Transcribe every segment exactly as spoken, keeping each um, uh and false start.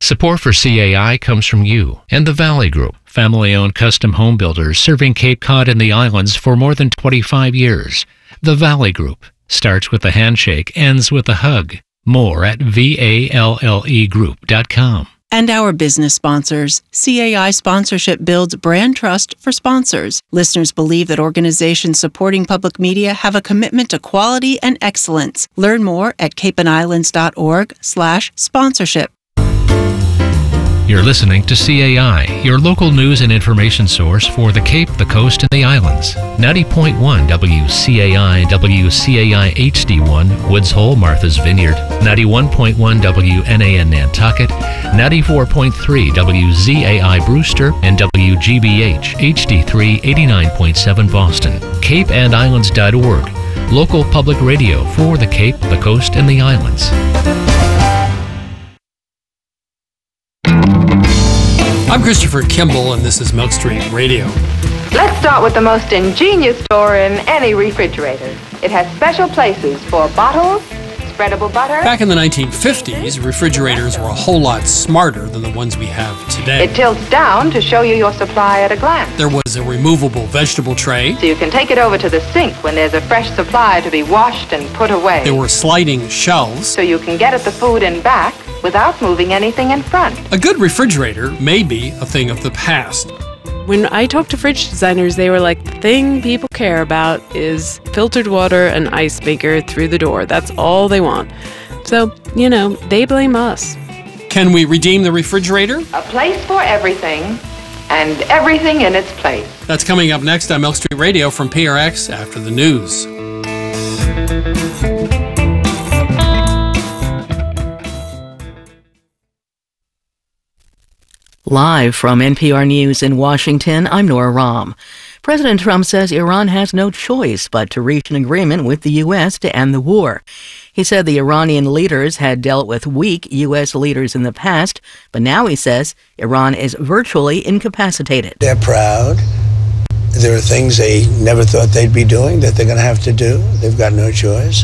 Support for C A I comes from you and the Valley Group, family-owned custom home builders serving Cape Cod and the islands for more than twenty-five years. The Valley Group starts with a handshake, ends with a hug. More at V A L L E group dot com. And our business sponsors. C A I sponsorship builds brand trust for sponsors. Listeners believe that organizations supporting public media have a commitment to quality and excellence. Learn more at cape and islands dot org slash sponsorship. You're listening to C A I, your local news and information source for the Cape, the Coast, and the islands. ninety point one W C A I, W C A I H D one, Woods Hole, Martha's Vineyard. ninety-one point one W N A N Nantucket. ninety-four point three W Z A I Brewster, and W G B H H D three eighty-nine point seven Boston. cape and islands dot org, local public radio for the Cape, the Coast, and the islands. I'm Christopher Kimball, and this is Milk Street Radio. Let's start with the most ingenious door in any refrigerator. It has special places for bottles, spreadable butter. Back in the nineteen fifties, refrigerators were a whole lot smarter than the ones we have today. It tilts down to show you your supply at a glance. There was a removable vegetable tray. So you can take it over to the sink when there's a fresh supply to be washed and put away. There were sliding shelves. So you can get at the food in back without moving anything in front. A good refrigerator may be a thing of the past. When I talked to fridge designers, they were like, the thing people care about is filtered water and ice maker through the door. That's all they want. So, you know, they blame us. Can we redeem the refrigerator? A place for everything, and everything in its place. That's coming up next on Milk Street Radio from P R X after the news. Live from N P R News in Washington, I'm Nora Rahm. President Trump says Iran has no choice but to reach an agreement with the U S to end the war. He said the Iranian leaders had dealt with weak U S leaders in the past, but now he says Iran is virtually incapacitated. They're proud. There are things they never thought they'd be doing that they're going to have to do. They've got no choice.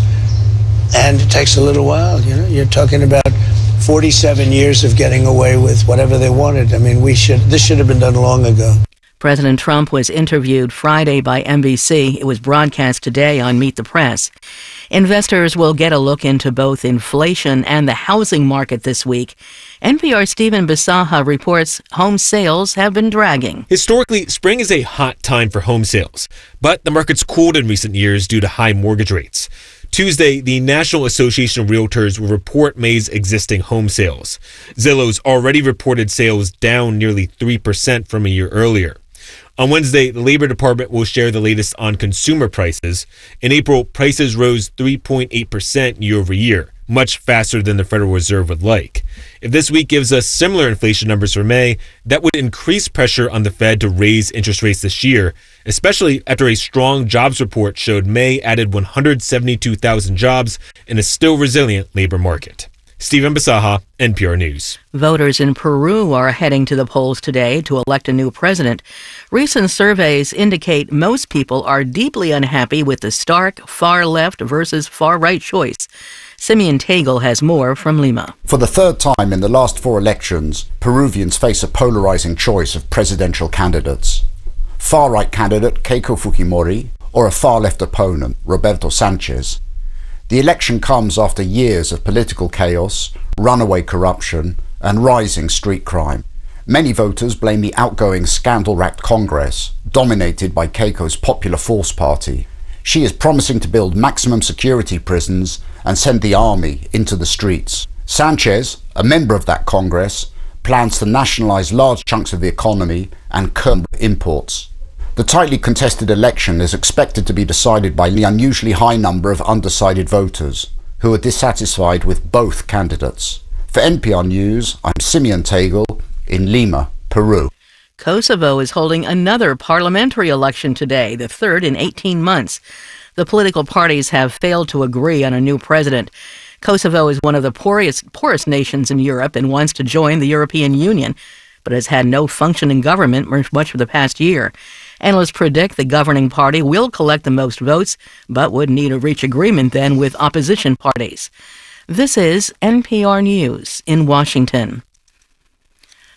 And it takes a little while, you know. You're talking about forty-seven years of getting away with whatever they wanted. I mean, we should. This should have been done long ago. President Trump was interviewed Friday by N B C. It was broadcast today on Meet the Press. Investors will get a look into both inflation and the housing market this week. N P R's Stephen Bisaha reports home sales have been dragging. Historically, spring is a hot time for home sales, but the market's cooled in recent years due to high mortgage rates. Tuesday, the National Association of Realtors will report May's existing home sales. Zillow's already reported sales down nearly three percent from a year earlier. On Wednesday, the Labor Department will share the latest on consumer prices. In April, prices rose three point eight percent year over year, much faster than the Federal Reserve would like. If this week gives us similar inflation numbers for May, that would increase pressure on the Fed to raise interest rates this year, especially after a strong jobs report showed May added one hundred seventy-two thousand jobs in a still resilient labor market. Stephen Bisaha, N P R News. Voters in Peru are heading to the polls today to elect a new president. Recent surveys indicate most people are deeply unhappy with the stark far-left versus far-right choice. Simeon Tagle has more from Lima. For the third time in the last four elections, Peruvians face a polarizing choice of presidential candidates. Far-right candidate Keiko Fujimori or a far-left opponent, Roberto Sanchez. The election comes after years of political chaos, runaway corruption, and rising street crime. Many voters blame the outgoing scandal-racked Congress, dominated by Keiko's Popular Force Party. She is promising to build maximum security prisons and send the army into the streets. Sanchez, a member of that Congress, plans to nationalize large chunks of the economy and curb imports. The tightly contested election is expected to be decided by the unusually high number of undecided voters who are dissatisfied with both candidates. For N P R News, I'm Simeon Tagle in Lima, Peru. Kosovo is holding another parliamentary election today, the third in eighteen months. The political parties have failed to agree on a new president. Kosovo is one of the poorest, poorest nations in Europe and wants to join the European Union, but has had no functioning government much of the past year. Analysts predict the governing party will collect the most votes, but would need to reach agreement then with opposition parties. This is N P R News in Washington.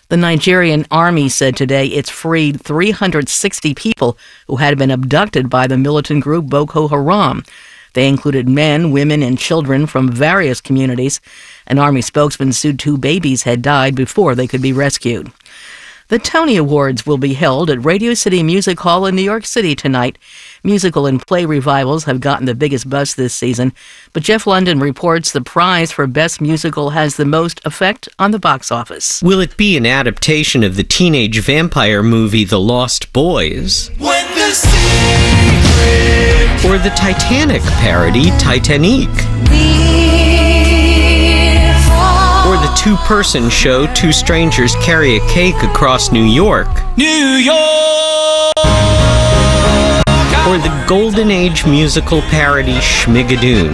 The Nigerian army said today it's freed three hundred sixty people who had been abducted by the militant group Boko Haram. They included men, women, and children from various communities. An army spokesman said two babies had died before they could be rescued. The Tony Awards will be held at Radio City Music Hall in New York City tonight. Musical and play revivals have gotten the biggest buzz this season, but Jeff London reports the prize for Best Musical has the most effect on the box office. Will it be an adaptation of the teenage vampire movie The Lost Boys? When the secret or the Titanic parody Titanic? Or the two-person show Two Strangers Carry a Cake Across New York? New York! Or the Golden Age musical parody Schmigadoon?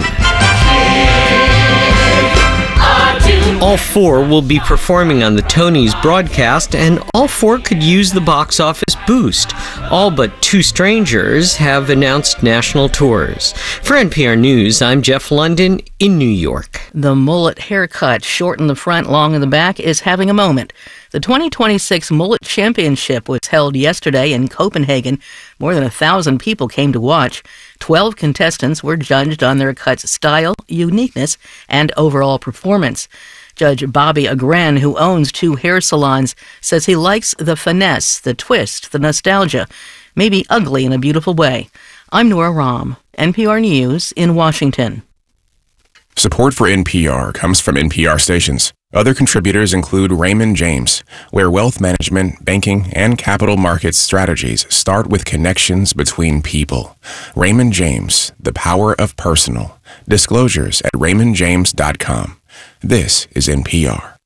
All four will be performing on the Tonys broadcast, and all four could use the box office boost. All but Two Strangers have announced national tours. For N P R News, I'm Jeff London in New York. The mullet haircut, short in the front, long in the back, is having a moment. The twenty twenty-six Mullet Championship was held yesterday in Copenhagen. More than a thousand people came to watch. Twelve contestants were judged on their cut's style, uniqueness, and overall performance. Judge Bobby Agren, who owns two hair salons, says he likes the finesse, the twist, the nostalgia, maybe ugly in a beautiful way. I'm Nora Rahm, N P R News in Washington. Support for N P R comes from N P R stations. Other contributors include Raymond James, where wealth management, banking, and capital markets strategies start with connections between people. Raymond James, the power of personal. Disclosures at raymond james dot com. This is N P R.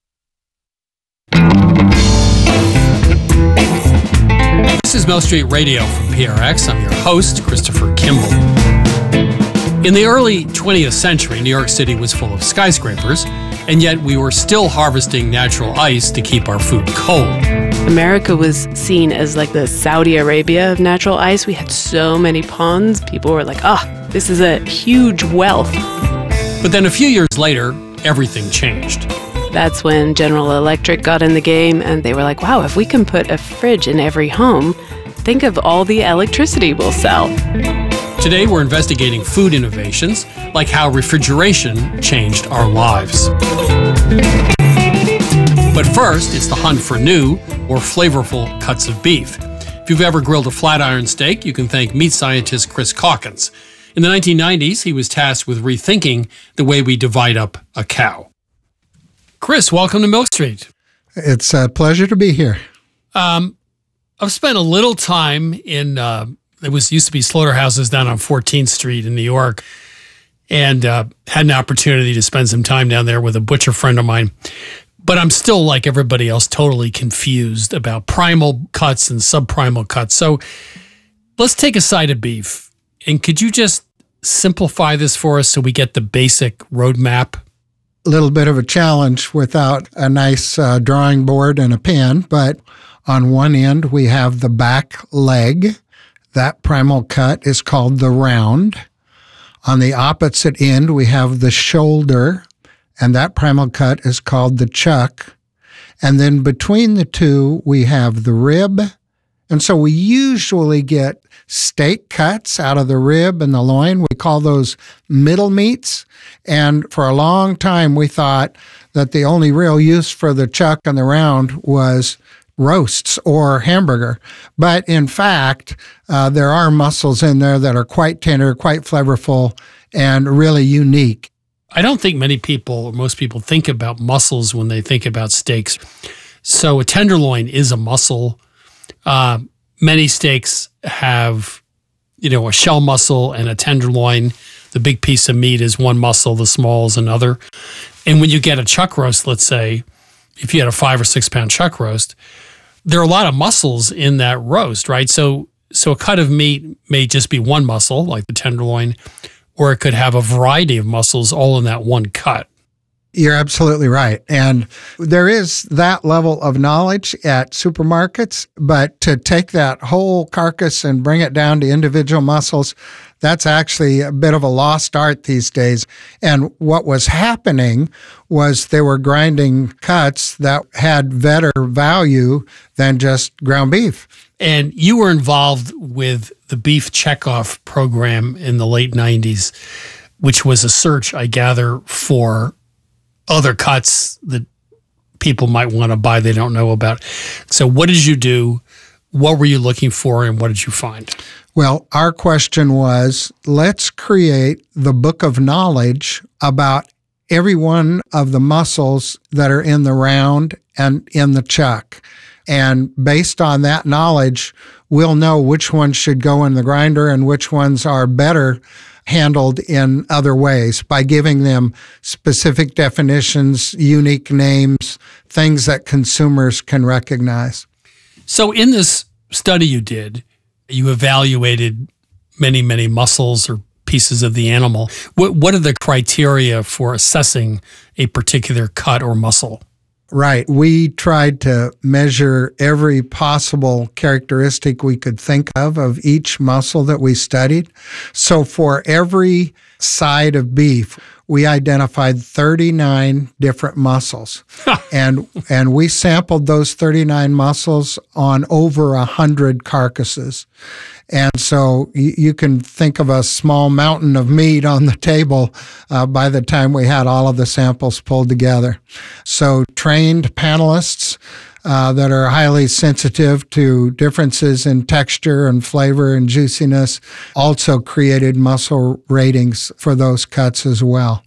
This is Mill Street Radio from P R X. I'm your host, Christopher Kimball. In the early twentieth century, New York City was full of skyscrapers, and yet we were still harvesting natural ice to keep our food cold. America was seen as like the Saudi Arabia of natural ice. We had so many ponds. People were like, ah, oh, this is a huge wealth. But then a few years later, everything changed. That's when General Electric got in the game, and they were like, wow, if we can put a fridge in every home, think of all the electricity we'll sell. Today, we're investigating food innovations, like how refrigeration changed our lives. But first, it's the hunt for new or flavorful cuts of beef. If you've ever grilled a flat iron steak, you can thank meat scientist Chris Calkins. In the nineteen nineties, he was tasked with rethinking the way we divide up a cow. Chris, welcome to Milk Street. It's a pleasure to be here. Um, I've spent a little time in, uh, there was used to be slaughterhouses down on fourteenth Street in New York, and uh, had an opportunity to spend some time down there with a butcher friend of mine. But I'm still, like everybody else, totally confused about primal cuts and subprimal cuts. So let's take a side of beef. And could you just simplify this for us so we get the basic roadmap? A little bit of a challenge without a nice uh, drawing board and a pen, but on one end we have the back leg. That primal cut is called the round. On the opposite end we have the shoulder, and that primal cut is called the chuck. And then between the two we have the rib. And so we usually get steak cuts out of the rib and the loin. We call those middle meats. And for a long time, we thought that the only real use for the chuck and the round was roasts or hamburger. But in fact, uh, there are muscles in there that are quite tender, quite flavorful, and really unique. I don't think many people, or most people, think about muscles when they think about steaks. So a tenderloin is a muscle. Uh, many steaks have, you know, a shell muscle and a tenderloin. The big piece of meat is one muscle, the small is another. And when you get a chuck roast, let's say, if you had a five or six pound chuck roast, there are a lot of muscles in that roast, right? So, so a cut of meat may just be one muscle, like the tenderloin, or it could have a variety of muscles all in that one cut. You're absolutely right. And there is that level of knowledge at supermarkets, but to take that whole carcass and bring it down to individual muscles, that's actually a bit of a lost art these days. And what was happening was they were grinding cuts that had better value than just ground beef. And you were involved with the Beef Checkoff program in the late nineties, which was a search, I gather, for other cuts that people might want to buy they don't know about. So what did you do? What were you looking for, and what did you find? Well, our question was, let's create the book of knowledge about every one of the muscles that are in the round and in the chuck. And based on that knowledge, we'll know which ones should go in the grinder and which ones are better handled in other ways by giving them specific definitions, unique names, things that consumers can recognize. So in this study you did, you evaluated many, many muscles or pieces of the animal. What, what are the criteria for assessing a particular cut or muscle? Right. We tried to measure every possible characteristic we could think of of each muscle that we studied. So for every side of beef, we identified thirty-nine different muscles. and and we sampled those thirty-nine muscles on over one hundred carcasses. And so you, you can think of a small mountain of meat on the table uh, by the time we had all of the samples pulled together. So trained panelists uh, that are highly sensitive to differences in texture and flavor and juiciness also created muscle ratings for those cuts as well.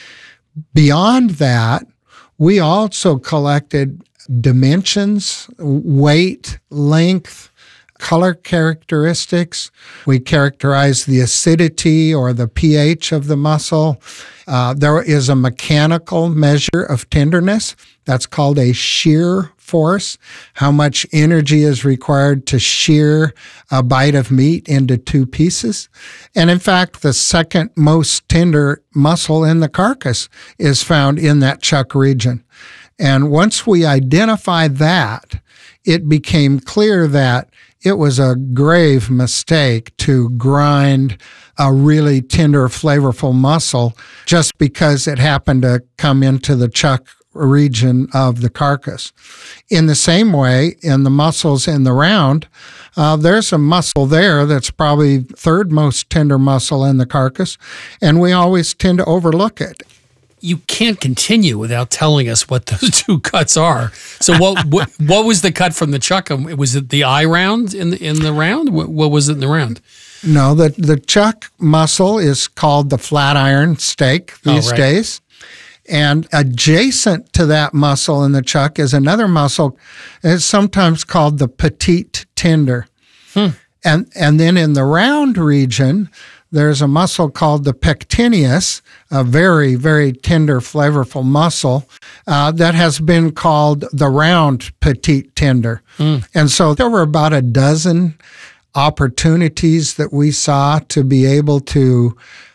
Beyond that, we also collected dimensions, weight, length, color characteristics. We characterize the acidity or the pH of the muscle. Uh, there is a mechanical measure of tenderness. That's called a shear force, how much energy is required to shear a bite of meat into two pieces. And in fact, the second most tender muscle in the carcass is found in that chuck region. And once we identified that, it became clear that it was a grave mistake to grind a really tender, flavorful muscle just because it happened to come into the chuck region of the carcass. In the same way, in the muscles in the round, uh, there's a muscle there that's probably third most tender muscle in the carcass, and we always tend to overlook it. You can't continue without telling us what those two cuts are. So what what, what was the cut from the chuck? Was it the eye round in the, in the round? What, what was it in the round? No, the, the chuck muscle is called the flat iron steak these oh, right. days. And adjacent to that muscle in the chuck is another muscle. It's sometimes called the petite tender. Hmm. And, and then in the round region, there's a muscle called the pectineus, a very, very tender, flavorful muscle uh, that has been called the round petite tender. Mm. And so there were about a dozen opportunities that we saw to be able to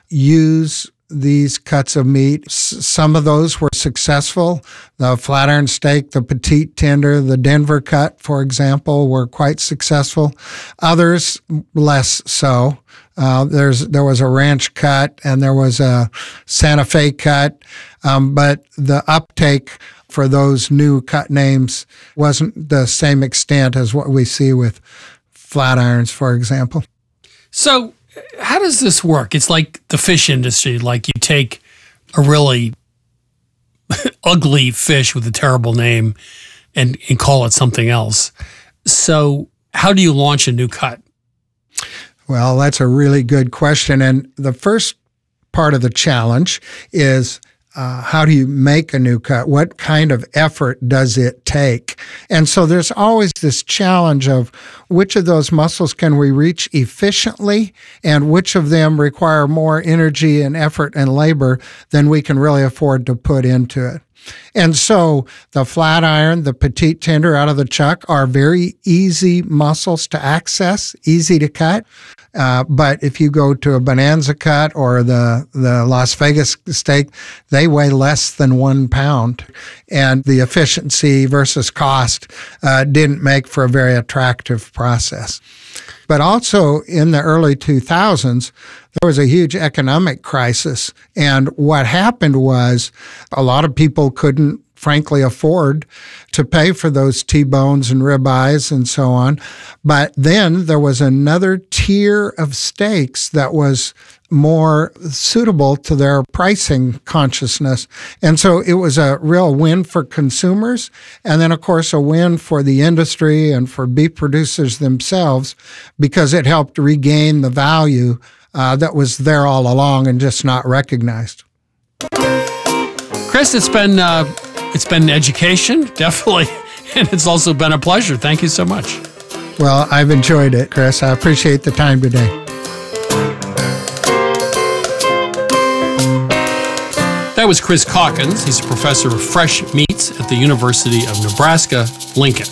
use these cuts of meat. S- some of those were successful. The flat iron steak, the petite tender, the Denver cut, for example, were quite successful. Others, less so. Uh, there's there was a ranch cut and there was a Santa Fe cut, um, but the uptake for those new cut names wasn't the same extent as what we see with flat irons, for example. So how does this work? It's like the fish industry. Like you take a really ugly fish with a terrible name and, and call it something else. So how do you launch a new cut? Well, that's a really good question. And the first part of the challenge is uh, how do you make a new cut? What kind of effort does it take? And so there's always this challenge of which of those muscles can we reach efficiently and which of them require more energy and effort and labor than we can really afford to put into it. And so the flat iron, the petite tender out of the chuck are very easy muscles to access, easy to cut. Uh, but if you go to a Bonanza cut or the, the Las Vegas steak, they weigh less than one pound. And the efficiency versus cost uh, didn't make for a very attractive process. But also in the early two thousands, there was a huge economic crisis. And what happened was a lot of people couldn't, frankly, afford to pay for those T-bones and ribeyes and so on. But then there was another tier of steaks that was more suitable to their pricing consciousness. And so it was a real win for consumers. And then, of course, a win for the industry and for beef producers themselves, because it helped regain the value uh, that was there all along and just not recognized. Chris, it's been uh, it's been education, definitely, and it's also been a pleasure. Thank you so much. Well, I've enjoyed it, Chris. I appreciate the time today. That was Chris Calkins. He's a professor of fresh meats at the University of Nebraska, Lincoln.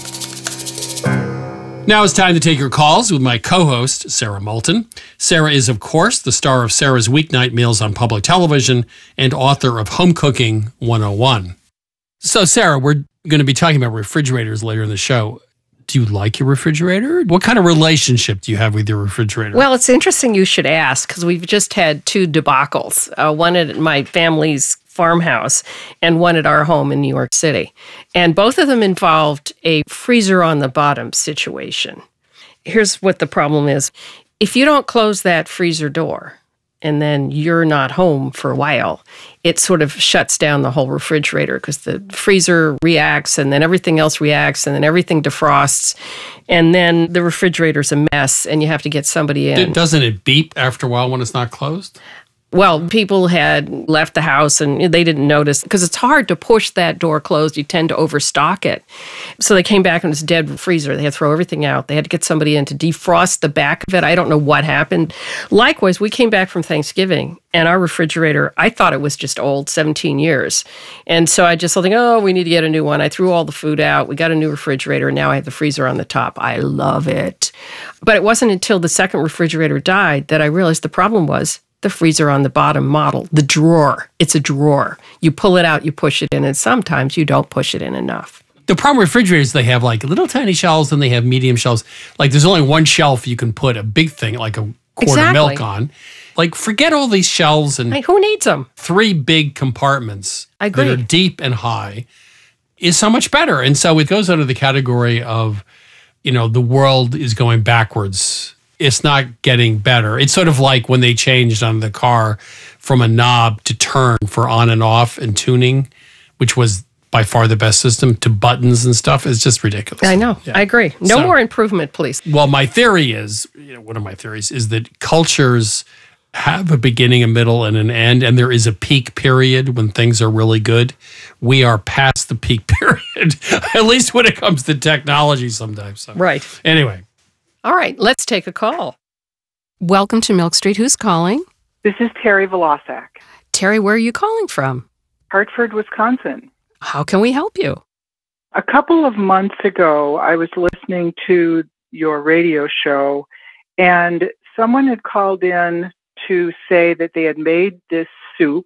Now it's time to take your calls with my co-host, Sarah Moulton. Sarah is, of course, the star of Sarah's Weeknight Meals on public television and author of Home Cooking one oh one. So, Sarah, we're going to be talking about refrigerators later in the show. Do you like your refrigerator? What kind of relationship do you have with your refrigerator? Well, it's interesting you should ask, because we've just had two debacles, uh, one at my family's farmhouse and one at our home in New York City. And both of them involved a freezer on the bottom situation. Here's what the problem is. If you don't close that freezer door and then you're not home for a while, it sort of shuts down the whole refrigerator, because the freezer reacts and then everything else reacts and then everything defrosts. And then the refrigerator's a mess and you have to get somebody in. Doesn't it beep after a while when it's not closed? Well, people had left the house and they didn't notice, because it's hard to push that door closed. You tend to overstock it. So they came back and it's dead freezer. They had to throw everything out. They had to get somebody in to defrost the back of it. I don't know what happened. Likewise, we came back from Thanksgiving and our refrigerator, I thought it was just old, seventeen years. And so I just thought, oh, we need to get a new one. I threw all the food out. We got a new refrigerator. Now I have the freezer on the top. I love it. But it wasn't until the second refrigerator died that I realized the problem was the freezer on the bottom model, the drawer. It's a drawer. You pull it out, you push it in, and sometimes you don't push it in enough. The problem with refrigerators, they have like little tiny shelves and they have medium shelves. Like there's only one shelf you can put a big thing, like a quart exactly. of milk on. Like forget all these shelves and like, who needs them? Three big compartments I agree. that are deep and high is so much better. And so it goes under the category of, you know, the world is going backwards. It's not getting better. It's sort of like when they changed on the car from a knob to turn for on and off and tuning, which was by far the best system, to buttons and stuff. It's just ridiculous. I know. Yeah. I agree. No so, more improvement, please. Well, my theory is, you know, one of my theories is that cultures have a beginning, a middle, and an end, and there is a peak period when things are really good. We are past the peak period, at least when it comes to technology sometimes. So. Right. Anyway. All right, let's take a call. Welcome to Milk Street. Who's calling? This is Terry Volosak. Terry, where are you calling from? Hartford, Wisconsin. How can we help you? A couple of months ago, I was listening to your radio show, and someone had called in to say that they had made this soup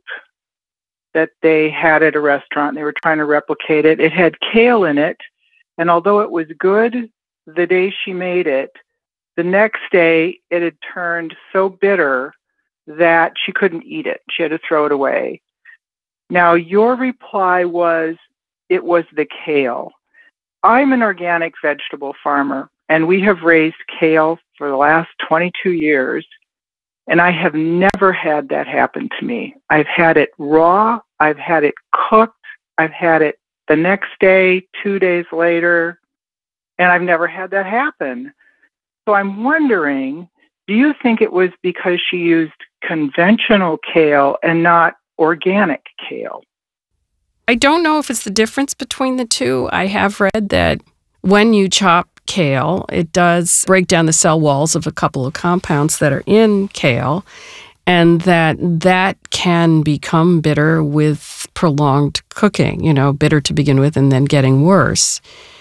that they had at a restaurant. They were trying to replicate it. It had kale in it, and although it was good the day she made it, the next day it had turned so bitter that she couldn't eat it. She had to throw it away. Now, your reply was, it was the kale. I'm an organic vegetable farmer, and we have raised kale for the last twenty-two years, and I have never had that happen to me. I've had it raw, I've had it cooked, I've had it the next day, two days later, and I've never had that happen. So I'm wondering, do you think it was because she used conventional kale and not organic kale? I don't know if it's the difference between the two. I have read that when you chop kale, it does break down the cell walls of a couple of compounds that are in kale. and that that can become bitter with prolonged cooking, you know, bitter to begin with and then getting worse.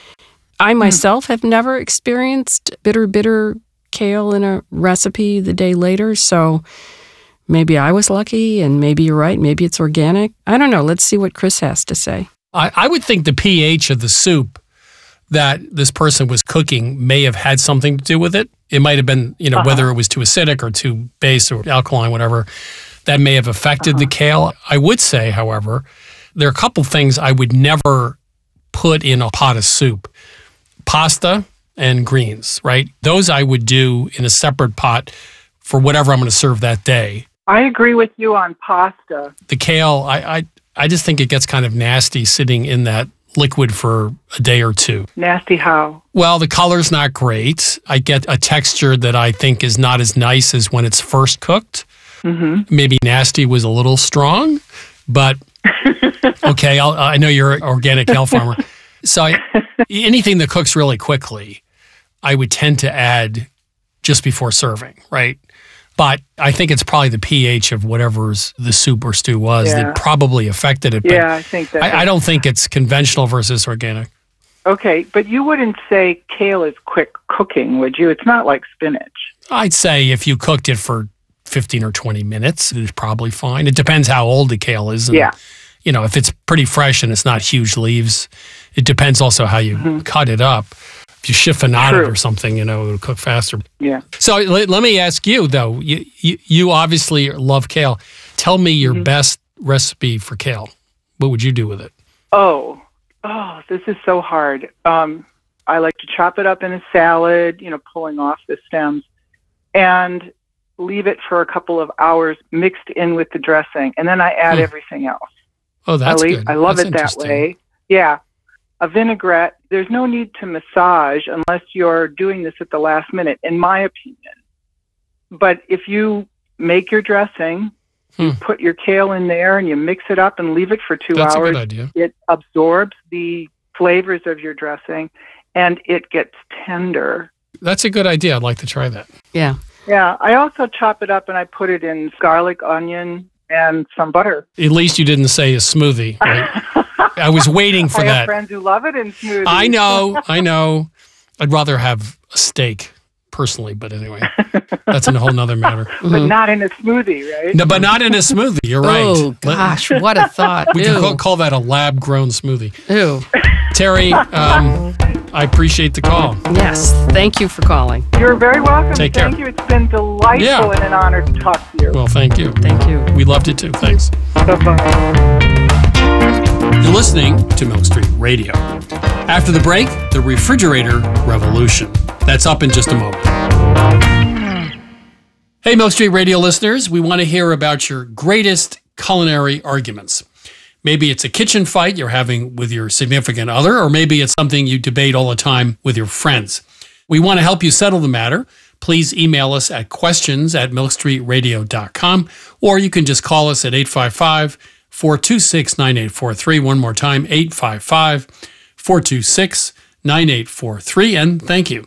I myself have never experienced bitter, bitter kale in a recipe the day later, so maybe I was lucky, and maybe you're right. Maybe it's organic. I don't know. Let's see what Chris has to say. I, I would think the pH of the soup that this person was cooking may have had something to do with it. It might have been, you know, uh-huh. whether it was too acidic or too base or alkaline, whatever, that may have affected uh-huh. the kale. I would say, however, there are a couple things I would never put in a pot of soup. Pasta and greens, right? Those I would do in a separate pot for whatever I'm going to serve that day. I agree with you on pasta. The kale, I, I, I just think it gets kind of nasty sitting in that liquid for a day or two. Nasty how? Well, the color's not great. I get a texture that I think is not as nice as when it's first cooked. Mm-hmm. Maybe nasty was a little strong, but okay, I'll, I know you're an organic kale farmer. So I, anything that cooks really quickly, I would tend to add just before serving, right? But I think it's probably the pH of whatever's the soup or stew was yeah. that probably affected it. But yeah, I think that. I, I don't think it's conventional versus organic. Okay, but you wouldn't say kale is quick cooking, would you? It's not like spinach. I'd say if you cooked it for fifteen or twenty minutes, it's probably fine. It depends how old the kale is. And, yeah. You know, if it's pretty fresh and it's not huge leaves, it depends also how you mm-hmm. cut it up. If you chiffonade it or something, you know, it'll cook faster. Yeah. So let, let me ask you, though. You, you, you obviously love kale. Tell me your mm-hmm. best recipe for kale. What would you do with it? Oh, oh, this is so hard. Um, I like to chop it up in a salad, you know, pulling off the stems, and leave it for a couple of hours mixed in with the dressing. And then I add hmm. everything else. Oh, that's I leave, good. I love that's it that way. Yeah. A vinaigrette, there's no need to massage unless you're doing this at the last minute, in my opinion. But if you make your dressing, hmm. you put your kale in there and you mix it up and leave it for two that's hours, a good idea. It absorbs the flavors of your dressing and it gets tender. That's a good idea. I'd like to try that. Yeah. Yeah. I also chop it up and I put it in garlic, onion, and some butter. At least you didn't say a smoothie, right? I was waiting for I that. have friends who love it in smoothies. I know, I know. I'd rather have a steak, personally, but anyway, that's a whole nother matter. But mm-hmm. not in a smoothie, right? No, but not in a smoothie, you're right. Oh, gosh, what a thought. We Ew. can call, call that a lab-grown smoothie. Ew. Terry, um, I appreciate the call. Yes, thank you for calling. You're very welcome. Take care. Thank you. It's been delightful Yeah. and an honor to talk to you. Well, thank you. Thank you. We loved it too. Thanks. Bye-bye. You're listening to Milk Street Radio. After the break, the refrigerator revolution. That's up in just a moment. Hey, Milk Street Radio listeners, we want to hear about your greatest culinary arguments. Maybe it's a kitchen fight you're having with your significant other, or maybe it's something you debate all the time with your friends. We want to help you settle the matter. Please email us at questions at milk street radio dot com, or you can just call us at eight five five, four two six, nine eight four three. One more time, eight five five, four two six, nine eight four three, and thank you.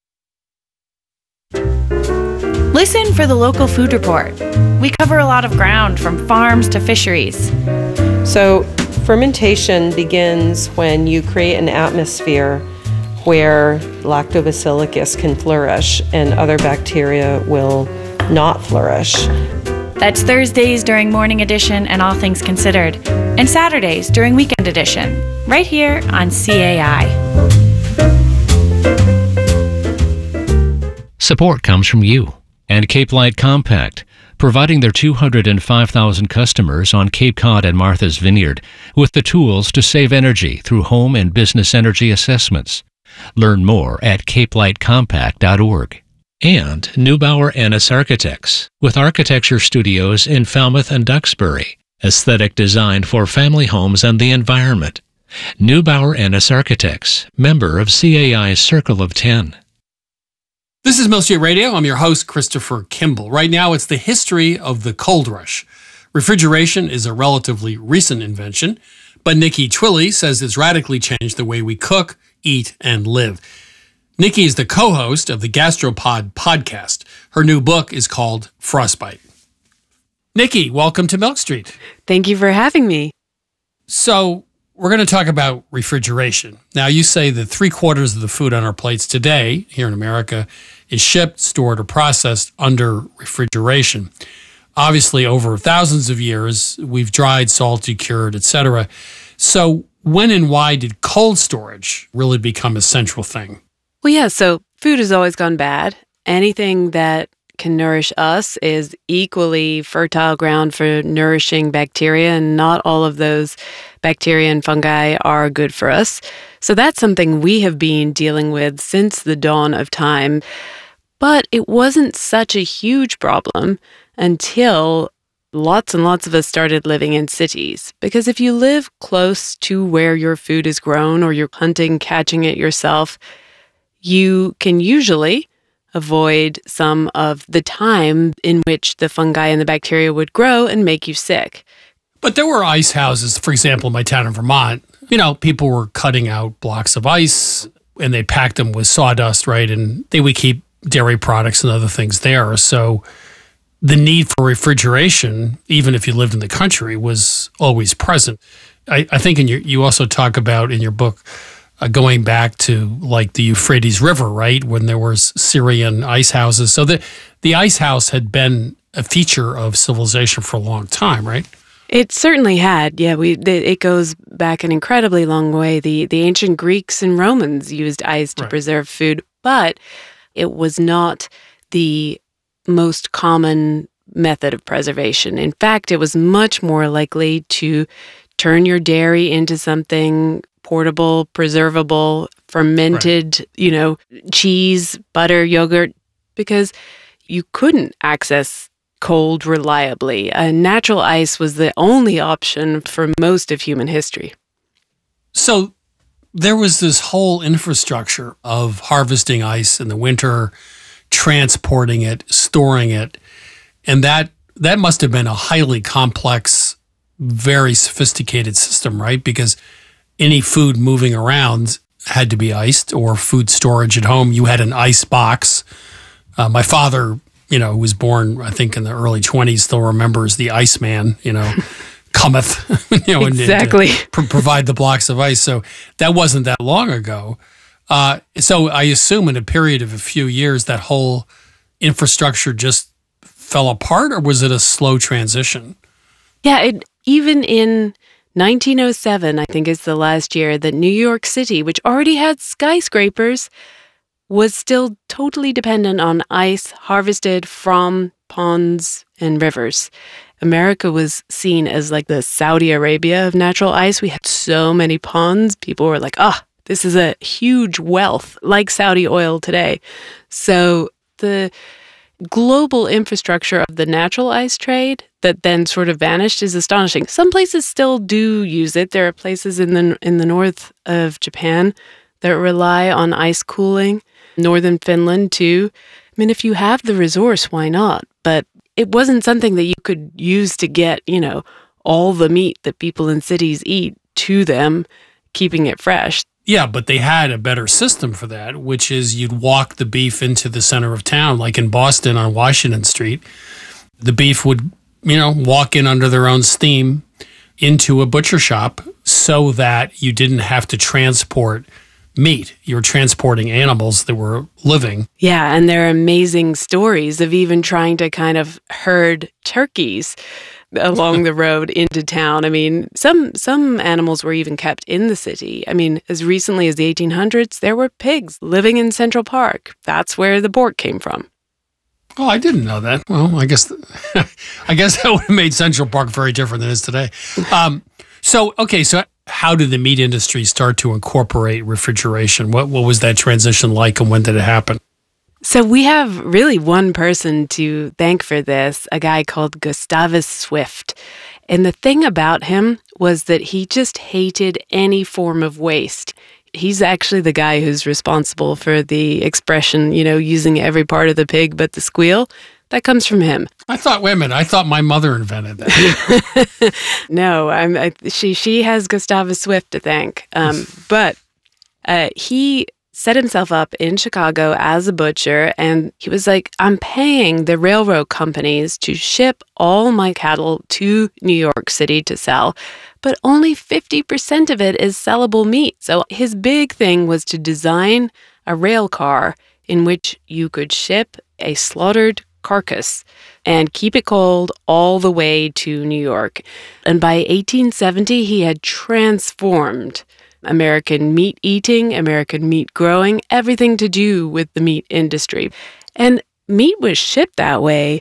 Listen for the local food report. We cover a lot of ground, from farms to fisheries. So, fermentation begins when you create an atmosphere where Lactobacillus can flourish and other bacteria will not flourish. That's Thursdays during Morning Edition and All Things Considered, and Saturdays during Weekend Edition, right here on C A I. Support comes from you and Cape Light Compact, providing their two hundred five thousand customers on Cape Cod and Martha's Vineyard with the tools to save energy through home and business energy assessments. Learn more at cape light compact dot org. And Neubauer Ennis Architects, with architecture studios in Falmouth and Duxbury. Aesthetic design for family homes and the environment. Neubauer Ennis Architects, member of C A I's Circle of Ten. This is Milk Street Radio. I'm your host, Christopher Kimball. Right now, it's the history of the cold rush. Refrigeration is a relatively recent invention, but Nikki Twilley says it's radically changed the way we cook, eat, and live. Nikki is the co-host of the Gastropod podcast. Her new book is called Frostbite. Nikki, welcome to Milk Street. Thank you for having me. So we're going to talk about refrigeration. Now, you say that three quarters of the food on our plates today here in America is shipped, stored, or processed under refrigeration. Obviously, over thousands of years, we've dried, salted, cured, et cetera. So when and why did cold storage really become a central thing? Well, yeah, so food has always gone bad. Anything that can nourish us is equally fertile ground for nourishing bacteria, and not all of those bacteria and fungi are good for us. So that's something we have been dealing with since the dawn of time. But it wasn't such a huge problem until lots and lots of us started living in cities. Because if you live close to where your food is grown or you're hunting, catching it yourself, you can usually avoid some of the time in which the fungi and the bacteria would grow and make you sick. But there were ice houses, for example, in my town in Vermont. You know, people were cutting out blocks of ice and they packed them with sawdust, right? And they would keep dairy products and other things there. So the need for refrigeration, even if you lived in the country, was always present. I, I think in your, you also talk about in your book uh, going back to like the Euphrates River, right, when there was Syrian ice houses. So the, the ice house had been a feature of civilization for a long time, right? It certainly had. Yeah, we it goes back an incredibly long way. The the ancient Greeks and Romans used ice to Right. preserve food, but it was not the most common method of preservation. In fact, it was much more likely to turn your dairy into something portable, preservable, fermented, you know, cheese, butter, yogurt, because you couldn't access cold reliably. Uh, natural ice was the only option for most of human history. So there was this whole infrastructure of harvesting ice in the winter, transporting it, storing it, and that that must have been a highly complex, very sophisticated system, right? Because any food moving around had to be iced, or food storage at home, you had an ice box. Uh, my father, you know, who was born, I think, in the early twenties, still remembers the Iceman, you know, cometh, you know, and- Exactly. and to pro- provide the blocks of ice. So that wasn't that long ago. Uh, so I assume in a period of a few years, that whole infrastructure just fell apart, or was it a slow transition? Yeah, it, even in nineteen oh seven, I think is the last year, that New York City, which already had skyscrapers, was still totally dependent on ice harvested from ponds and rivers. America was seen as like the Saudi Arabia of natural ice. We had so many ponds. People were like, ah, this is a huge wealth, like Saudi oil today. So the global infrastructure of the natural ice trade that then sort of vanished is astonishing. Some places still do use it. There are places in the in the north of Japan that rely on ice cooling. Northern Finland too. I mean, if you have the resource, why not? But it wasn't something that you could use to get, you know, all the meat that people in cities eat to them, keeping it fresh. Yeah, but they had a better system for that, which is you'd walk the beef into the center of town, like in Boston on Washington Street. The beef would, you know, walk in under their own steam into a butcher shop so that you didn't have to transport meat. You were transporting animals that were living. Yeah, and there are amazing stories of even trying to kind of herd turkeys along the road into town. I mean, some some animals were even kept in the city. I mean, as recently as the eighteen hundreds, there were pigs living in Central Park. That's where the pork came from. Oh, I didn't know that. Well, I guess I guess that would have made Central Park very different than it is today. Um, so, okay, so how did the meat industry start to incorporate refrigeration? What what was that transition like, and when did it happen? So we have really one person to thank for this, a guy called Gustavus Swift. And the thing about him was that he just hated any form of waste. He's actually the guy who's responsible for the expression, you know, using every part of the pig but the squeal. That comes from him. I thought, wait a minute, I thought my mother invented that. No, I'm, I, she she has Gustavus Swift to thank. Um, but uh, he set himself up in Chicago as a butcher, and he was like, I'm paying the railroad companies to ship all my cattle to New York City to sell, but only fifty percent of it is sellable meat. So his big thing was to design a rail car in which you could ship a slaughtered carcass and keep it cold all the way to New York. And by eighteen seventy, he had transformed American meat eating, American meat growing, everything to do with the meat industry. And meat was shipped that way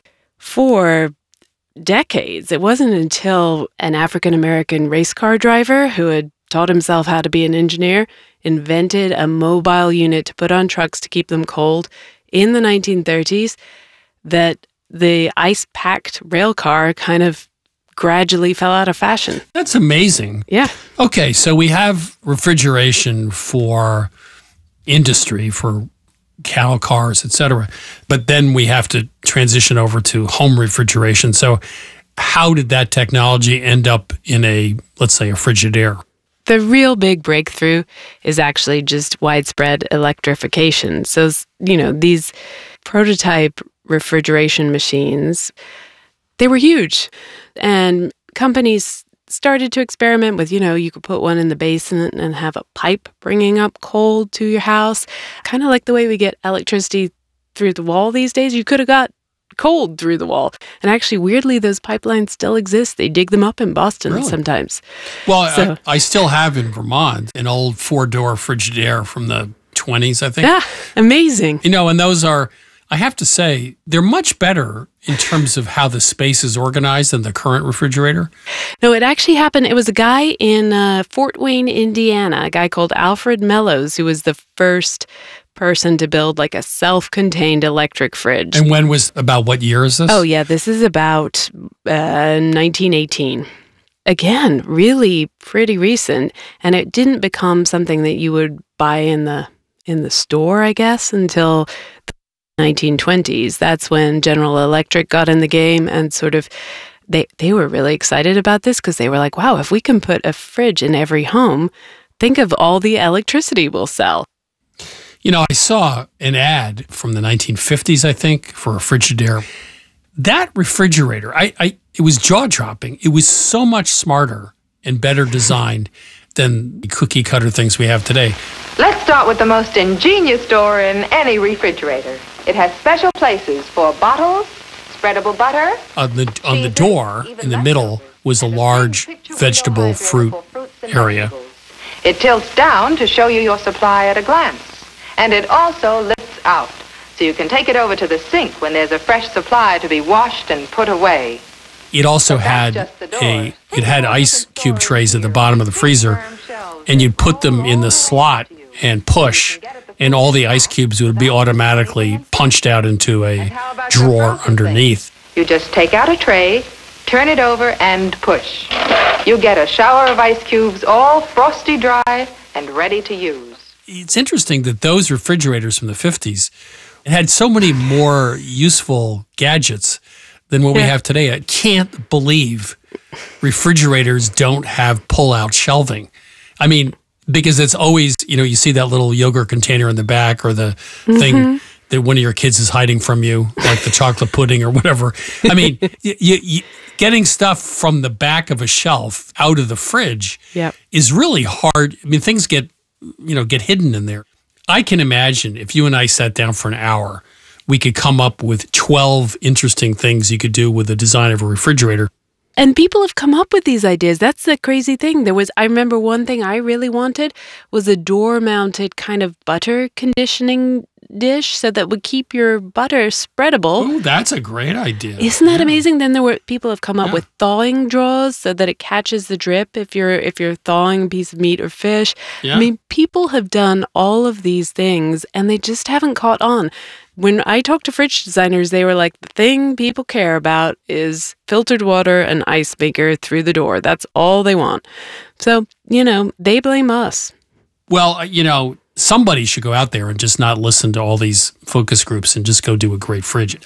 for decades. It wasn't until an African-American race car driver who had taught himself how to be an engineer invented a mobile unit to put on trucks to keep them cold in the nineteen thirties that the ice-packed rail car kind of gradually fell out of fashion. That's amazing. Yeah. Okay, so we have refrigeration for industry, for cattle cars, et cetera. But then we have to transition over to home refrigeration. So how did that technology end up in a, let's say, a Frigidaire? The real big breakthrough is actually just widespread electrification. So, you know, these prototype refrigeration machines, they were huge. And companies started to experiment with, you know, you could put one in the basement and have a pipe bringing up cold to your house. Kind of like the way we get electricity through the wall these days. You could have got cold through the wall. And actually, weirdly, those pipelines still exist. They dig them up in Boston Really? sometimes. Well, So- I, I still have in Vermont an old four-door Frigidaire from the twenties, I think. Yeah, amazing. You know, and those are, I have to say, they're much better in terms of how the space is organized than the current refrigerator. No, it actually happened. It was a guy in uh, Fort Wayne, Indiana, a guy called Alfred Mellows, who was the first person to build like a self-contained electric fridge. And when was, about what year is this? Oh, yeah, this is about uh, nineteen eighteen. Again, really pretty recent. And it didn't become something that you would buy in the in the store, I guess, until the nineteen twenties. That's when General Electric got in the game and sort of they they were really excited about this because they were like, wow, if we can put a fridge in every home, think of all the electricity we'll sell. You know, I saw an ad from the nineteen fifties, I think, for a Frigidaire. That refrigerator, I, I it was jaw-dropping. It was so much smarter and better designed than the cookie-cutter things we have today. Let's start with the most ingenious door in any refrigerator. It has special places for bottles, spreadable butter. On the on the door, in the middle, was a large vegetable fruit area. It tilts down to show you your supply at a glance. And it also lifts out, so you can take it over to the sink when there's a fresh supply to be washed and put away. It also had a it had ice cube trays at the bottom of the freezer, and you'd put them in the slot and push, and all the ice cubes would be automatically punched out into a drawer underneath. You just take out a tray, turn it over, and push. You get a shower of ice cubes, all frosty dry and ready to use. It's interesting that those refrigerators from the fifties had so many more useful gadgets than what we have today. I can't believe refrigerators don't have pull-out shelving. I mean, because it's always, you know, you see that little yogurt container in the back or the mm-hmm. thing that one of your kids is hiding from you, like the chocolate pudding or whatever. I mean, you, you, getting stuff from the back of a shelf out of the fridge yep. is really hard. I mean, things get, you know, get hidden in there. I can imagine if you and I sat down for an hour, we could come up with twelve interesting things you could do with the design of a refrigerator. And people have come up with these ideas. That's the crazy thing. There was, I remember one thing I really wanted was a door-mounted kind of butter conditioning dish so that would keep your butter spreadable. Oh, that's a great idea. Isn't that yeah. amazing? Then there were people have come up yeah. with thawing drawers so that it catches the drip if you're if you're thawing a piece of meat or fish. Yeah. I mean, people have done all of these things and they just haven't caught on. When I talked to fridge designers, they were like, the thing people care about is filtered water and ice maker through the door. That's all they want. So, you know, they blame us. Well, you know, somebody should go out there and just not listen to all these focus groups and just go do a great fridge.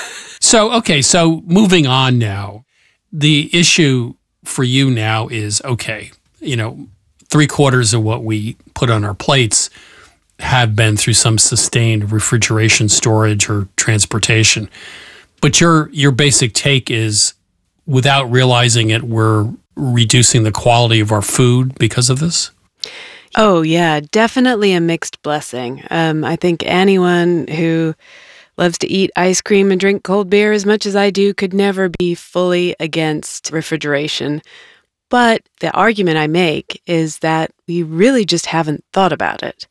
So, okay, so moving on now. The issue for you now is, okay, you know, three quarters of what we put on our plates have been through some sustained refrigeration, storage, or transportation. But your your basic take is, without realizing it, we're reducing the quality of our food because of this? Oh, yeah, definitely a mixed blessing. Um, I think anyone who loves to eat ice cream and drink cold beer as much as I do could never be fully against refrigeration. But the argument I make is that we really just haven't thought about it.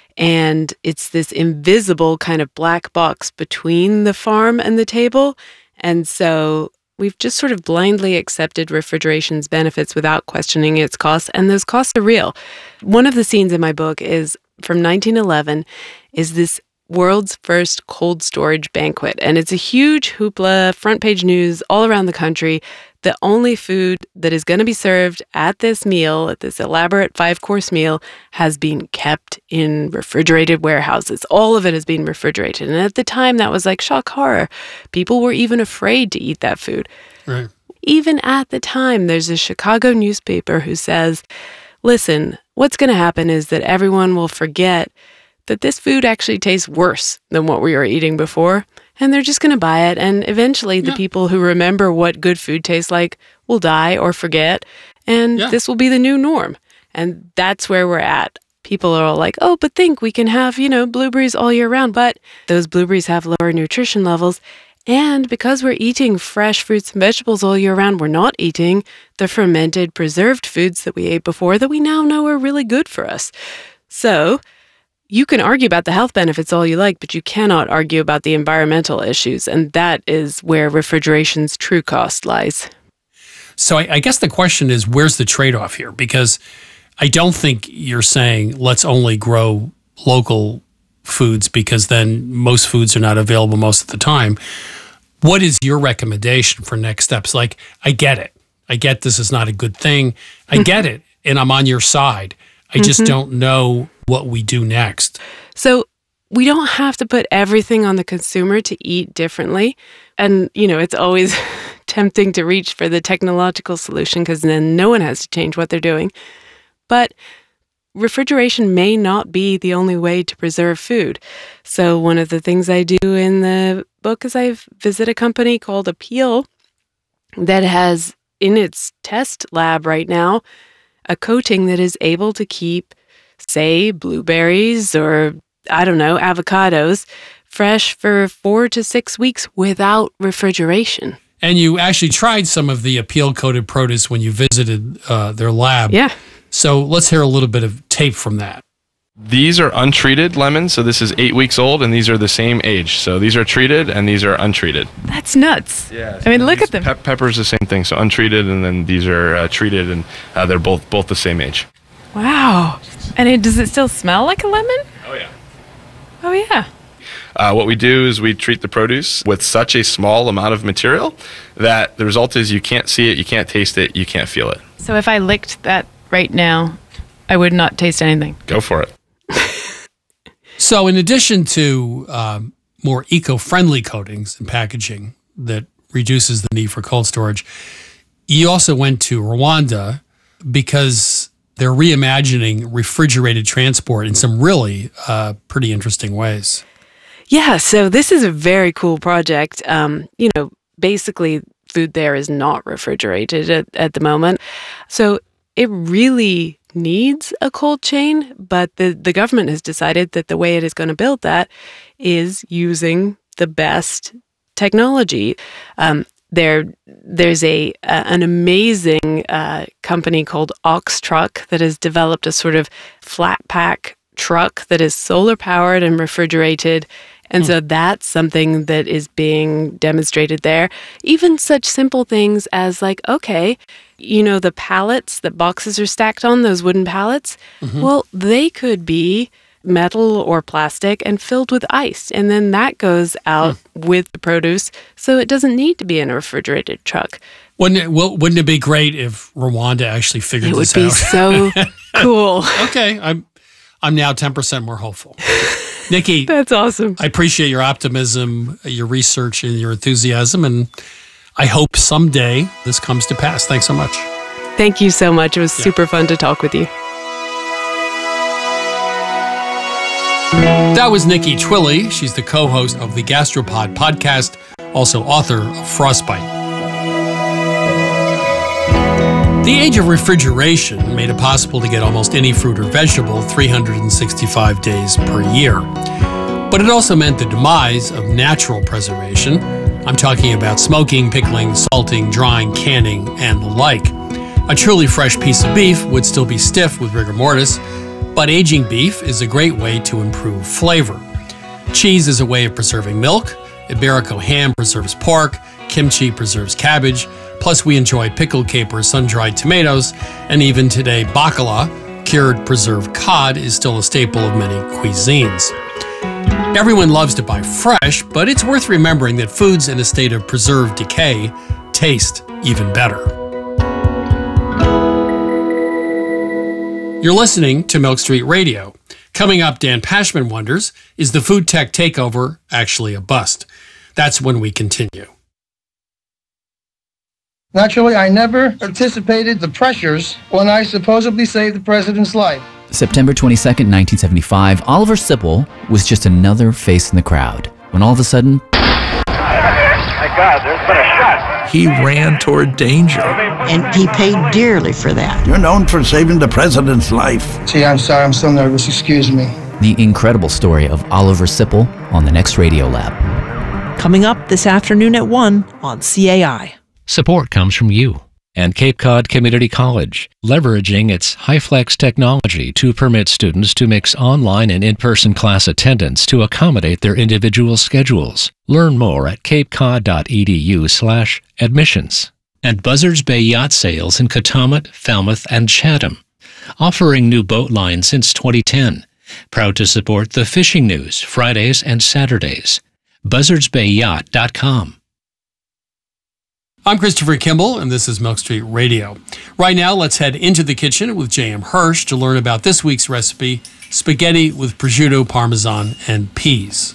And it's this invisible kind of black box between the farm and the table. And so we've just sort of blindly accepted refrigeration's benefits without questioning its costs, and those costs are real. One of the scenes in my book is from nineteen eleven, is this world's first cold storage banquet, and it's a huge hoopla, front page news all around the country. The only food that is going to be served at this meal, at this elaborate five-course meal, has been kept in refrigerated warehouses. All of it has been refrigerated. And at the time, that was like shock horror. People were even afraid to eat that food. Right. Even at the time, there's a Chicago newspaper who says, listen, what's going to happen is that everyone will forget that this food actually tastes worse than what we were eating before, and they're just going to buy it. And eventually the yeah. people who remember what good food tastes like will die or forget, and yeah. this will be the new norm. And that's where we're at. People are all like, oh, but think we can have, you know, blueberries all year round, but those blueberries have lower nutrition levels. And because we're eating fresh fruits and vegetables all year round, we're not eating the fermented, preserved foods that we ate before that we now know are really good for us. So you can argue about the health benefits all you like, but you cannot argue about the environmental issues. And that is where refrigeration's true cost lies. So I, I guess the question is, where's the trade-off here? Because I don't think you're saying let's only grow local foods because then most foods are not available most of the time. What is your recommendation for next steps? Like, I get it. I get this is not a good thing. I get it. And I'm on your side. I just mm-hmm. don't know what we do next. So we don't have to put everything on the consumer to eat differently. And, you know, it's always tempting to reach for the technological solution because then no one has to change what they're doing. But refrigeration may not be the only way to preserve food. So one of the things I do in the book is I visit a company called Apeel that has in its test lab right now a coating that is able to keep, say, blueberries or, I don't know, avocados fresh for four to six weeks without refrigeration. And you actually tried some of the Apeel-coated produce when you visited uh, their lab. Yeah. So let's hear a little bit of tape from that. These are untreated lemons, so this is eight weeks old, and these are the same age. So these are treated, and these are untreated. That's nuts. Yeah. I mean, look at them. Pe- pepper's the same thing, so untreated, and then these are uh, treated, and uh, they're both both the same age. Wow. And it, does it still smell like a lemon? Oh, yeah. Oh, yeah. Uh, what we do is we treat the produce with such a small amount of material that the result is you can't see it, you can't taste it, you can't feel it. So if I licked that right now, I would not taste anything. Go for it. So in addition to um, more eco-friendly coatings and packaging that reduces the need for cold storage, you also went to Rwanda because they're reimagining refrigerated transport in some really uh, pretty interesting ways. Yeah, so this is a very cool project. Um, you know, basically food there is not refrigerated at, at the moment. So it really needs a cold chain, but the, the government has decided that the way it is going to build that is using the best technology. Um, there, there's a, a an amazing uh, company called Ox Truck that has developed a sort of flat pack truck that is solar powered and refrigerated. And mm. so that's something that is being demonstrated there. Even such simple things as like, okay, you know, the pallets that boxes are stacked on, those wooden pallets, mm-hmm. well, they could be metal or plastic and filled with ice. And then that goes out mm. with the produce. So it doesn't need to be in a refrigerated truck. Wouldn't it, well, wouldn't it be great if Rwanda actually figured it this out? It would be so cool. Okay, I'm I'm now ten percent more hopeful. Nikki, that's awesome. I appreciate your optimism, your research, and your enthusiasm, and I hope someday this comes to pass. Thanks so much. Thank you so much. It was yeah. super fun to talk with you. That was Nikki Twilley. She's the co-host of the Gastropod podcast, also author of Frostbite. The age of refrigeration made it possible to get almost any fruit or vegetable three hundred sixty-five days per year. But it also meant the demise of natural preservation. I'm talking about smoking, pickling, salting, drying, canning, and the like. A truly fresh piece of beef would still be stiff with rigor mortis, but aging beef is a great way to improve flavor. Cheese is a way of preserving milk. Iberico ham preserves pork. Kimchi preserves cabbage. Plus, we enjoy pickled capers, sun-dried tomatoes, and even today, bacala, cured preserved cod, is still a staple of many cuisines. Everyone loves to buy fresh, but it's worth remembering that foods in a state of preserved decay taste even better. You're listening to Milk Street Radio. Coming up, Dan Pashman wonders, is the food tech takeover actually a bust? That's when we continue. Naturally, I never anticipated the pressures when I supposedly saved the president's life. September twenty-second, nineteen seventy-five, Oliver Sipple was just another face in the crowd when all of a sudden... My God, there's been a shot. He ran toward danger. And he paid dearly for that. You're known for saving the president's life. Gee, I'm sorry, I'm so nervous, excuse me. The incredible story of Oliver Sipple on the next Radio Lab. Coming up this afternoon at one on C A I. Support comes from you and Cape Cod Community College, leveraging its HiFlex technology to permit students to mix online and in-person class attendance to accommodate their individual schedules. Learn more at capecod.edu slash admissions. And Buzzards Bay Yacht Sales in Katomet, Falmouth, and Chatham, offering new boat lines since twenty ten. Proud to support the fishing news Fridays and Saturdays. buzzards bay yacht dot com. I'm Christopher Kimball, and this is Milk Street Radio. Right now, let's head into the kitchen with J M Hirsch to learn about this week's recipe, spaghetti with prosciutto, parmesan, and peas.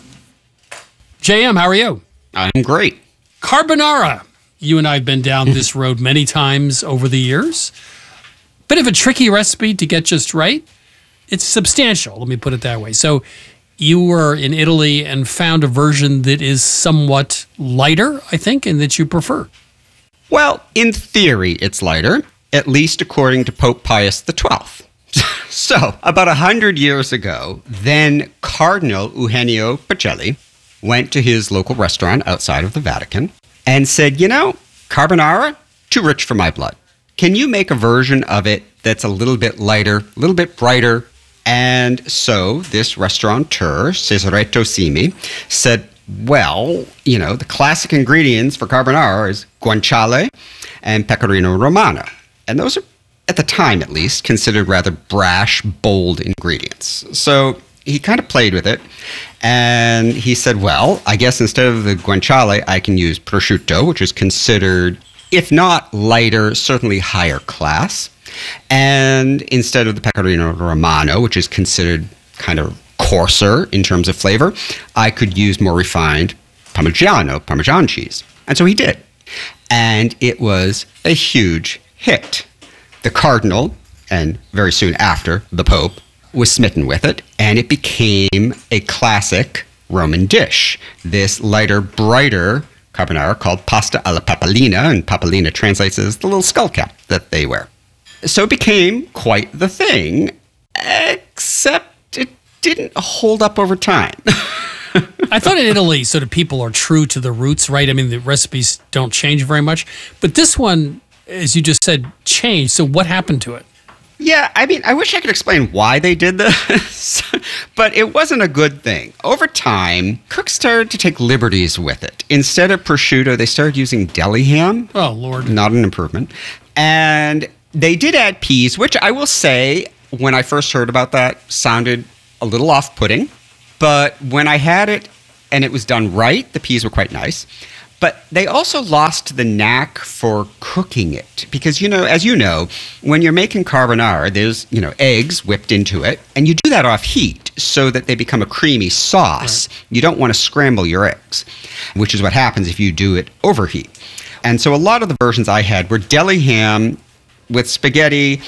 J M, how are you? I'm great. Carbonara. You and I have been down this road many times over the years. Bit of a tricky recipe to get just right. It's substantial, let me put it that way. So you were in Italy and found a version that is somewhat lighter, I think, and that you prefer. Well, in theory, it's lighter, at least according to Pope Pius the twelfth. So, about a hundred years ago, then Cardinal Eugenio Pacelli went to his local restaurant outside of the Vatican and said, you know, carbonara, too rich for my blood. Can you make a version of it that's a little bit lighter, a little bit brighter? And so this restaurateur, Cesaretto Simi, said, well, you know, the classic ingredients for carbonara is guanciale and pecorino romano. And those are, at the time at least, considered rather brash, bold ingredients. So he kind of played with it. And he said, well, I guess instead of the guanciale, I can use prosciutto, which is considered, if not lighter, certainly higher class. And instead of the pecorino romano, which is considered kind of coarser in terms of flavor, I could use more refined Parmigiano, Parmesan cheese. And so he did. And it was a huge hit. The Cardinal, and very soon after, the Pope, was smitten with it, and it became a classic Roman dish. This lighter, brighter carbonara called pasta alla papalina, and papalina translates as the little skull cap that they wear. So it became quite the thing, except it didn't hold up over time. I thought in Italy, sort of people are true to the roots, right? I mean, the recipes don't change very much. But this one, as you just said, changed. So what happened to it? Yeah, I mean, I wish I could explain why they did this, but it wasn't a good thing. Over time, cooks started to take liberties with it. Instead of prosciutto, they started using deli ham. Oh, Lord. Not an improvement. And they did add peas, which I will say, when I first heard about that, sounded a little off-putting. But when I had it and it was done right, the peas were quite nice. But they also lost the knack for cooking it. Because, you know, as you know, when you're making carbonara, there's, you know, eggs whipped into it. And you do that off heat so that they become a creamy sauce. Right. You don't want to scramble your eggs, which is what happens if you do it overheat. And so a lot of the versions I had were deli ham with spaghetti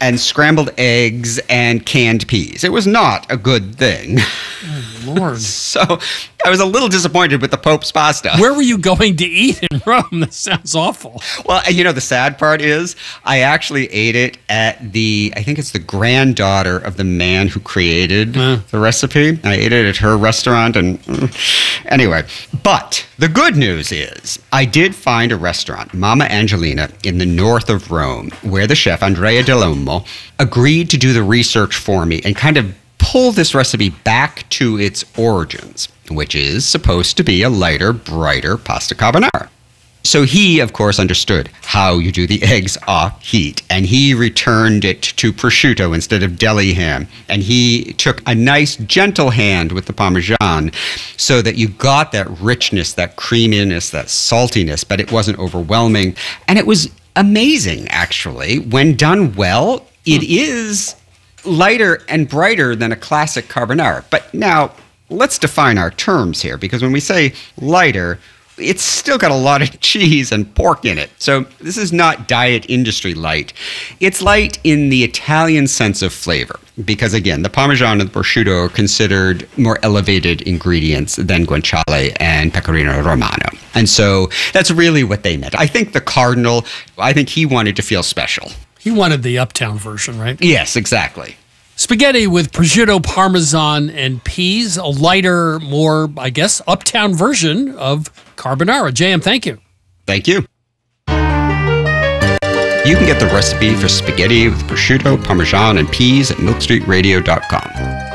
and scrambled eggs and canned peas. It was not a good thing. Oh, Lord. So I was a little disappointed with the Pope's pasta. Where were you going to eat in Rome? That sounds awful. Well, you know, the sad part is I actually ate it at the, I think it's the granddaughter of the man who created uh. the recipe. I ate it at her restaurant and mm, anyway. But the good news is I did find a restaurant, Mama Angelina, in the north of Rome, where the chef, Andrea Dell'Olmo, agreed to do the research for me and kind of pull this recipe back to its origins, which is supposed to be a lighter, brighter pasta carbonara. So he, of course, understood how you do the eggs off heat, and he returned it to prosciutto instead of deli ham. And he took a nice, gentle hand with the Parmesan so that you got that richness, that creaminess, that saltiness, but it wasn't overwhelming. And it was amazing, actually. When done well, it is lighter and brighter than a classic carbonara. But now, let's define our terms here, because when we say lighter, it's still got a lot of cheese and pork in it. So this is not diet industry light. It's light in the Italian sense of flavor, because again, the Parmesan and the prosciutto are considered more elevated ingredients than guanciale and pecorino romano. And so that's really what they meant. I think the Cardinal, I think he wanted to feel special. He wanted the uptown version, right? Yes, exactly. Spaghetti with prosciutto, Parmesan, and peas. A lighter, more, I guess, uptown version of carbonara. J M, thank you. Thank you. You can get the recipe for spaghetti with prosciutto, Parmesan, and peas at milk street radio dot com.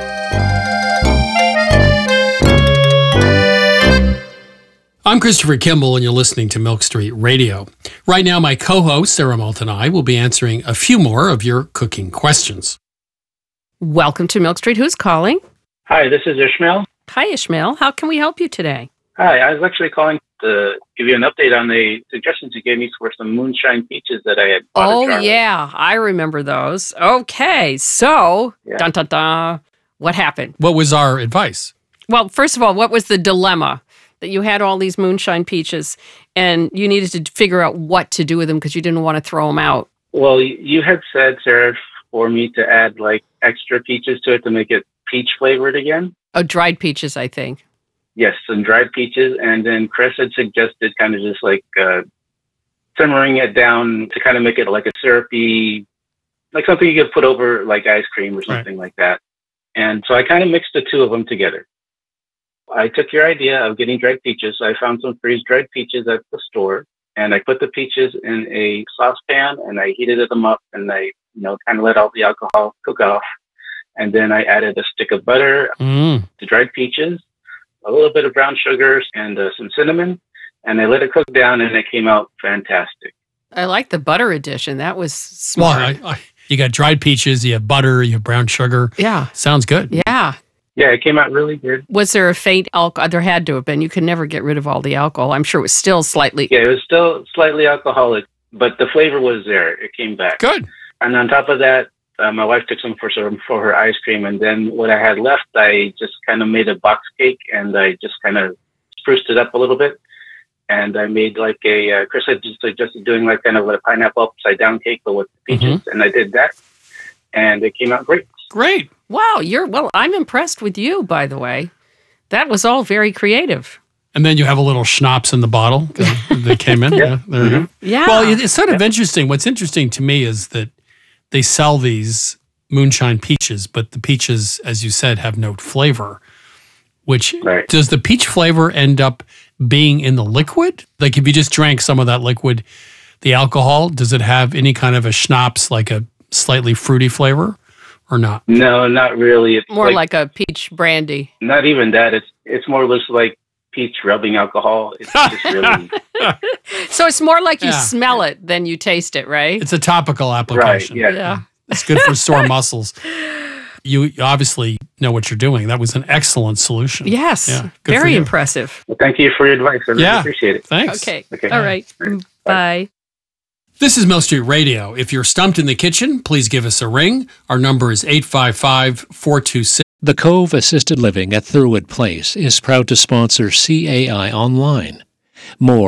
I'm Christopher Kimball, and you're listening to Milk Street Radio. Right now, my co-host, Sarah Moulton, and I will be answering a few more of your cooking questions. Welcome to Milk Street. Who's calling? Hi, this is Ishmael. Hi, Ishmael. How can we help you today? Hi, I was actually calling to give you an update on the suggestions you gave me for some moonshine peaches that I had bought. Oh, yeah. I remember those. Okay. So, yeah. dun, dun, dun. What happened? What was our advice? Well, first of all, what was the dilemma? That you had all these moonshine peaches and you needed to figure out what to do with them because you didn't want to throw them out. Well, you had said, Sarah, for me to add like extra peaches to it to make it peach flavored again. Oh, dried peaches, I think. Yes, some dried peaches. And then Chris had suggested kind of just like uh, simmering it down to kind of make it like a syrupy, like something you could put over like ice cream or something right. like that. And so I kind of mixed the two of them together. I took your idea of getting dried peaches. So I found some freeze-dried peaches at the store, and I put the peaches in a saucepan, and I heated them up, and I, you know, kind of let all the alcohol cook off. And then I added a stick of butter, mm. the dried peaches, a little bit of brown sugar, and uh, some cinnamon, and I let it cook down, and it came out fantastic. I like the butter addition. That was smart. Well, I, I, you got dried peaches, you have butter, you have brown sugar. Yeah. Sounds good. Yeah. Yeah, it came out really good. Was there a faint alcohol? There had to have been. You could never get rid of all the alcohol. I'm sure it was still slightly. Yeah, it was still slightly alcoholic, but the flavor was there. It came back. Good. And on top of that, uh, my wife took some for some for her ice cream, and then what I had left, I just kind of made a box cake, and I just kind of spruced it up a little bit, and I made like a. Uh, Chris had just suggested doing like kind of a pineapple upside down cake, but with peaches, mm-hmm. and I did that, and it came out great. Great. Wow, you're well. I'm impressed with you, by the way. That was all very creative. And then you have a little schnapps in the bottle that came in. yeah. Yeah, there you mm-hmm. go. Yeah. Well, it's sort of yeah. interesting. What's interesting to me is that they sell these moonshine peaches, but the peaches, as you said, have no flavor. Which right. does the peach flavor end up being in the liquid? Like if you just drank some of that liquid, the alcohol, does it have any kind of a schnapps, like a slightly fruity flavor? Or not? No, not really. It's more like, like a peach brandy. Not even that. It's it's more or less like peach rubbing alcohol. It's just really. So it's more like you yeah. smell it than you taste it, right? It's a topical application. Right. Yeah. yeah. It's good for sore muscles. You obviously know what you're doing. That was an excellent solution. Yes. Yeah, very impressive. Well, thank you for your advice. I really yeah. appreciate it. Thanks. Okay. okay. All right. Bye. Bye. This is Milk Street Radio. If you're stumped in the kitchen, please give us a ring. Our number is eight five five, four two six. The Cove Assisted Living at Thurwood Place is proud to sponsor C A I Online. More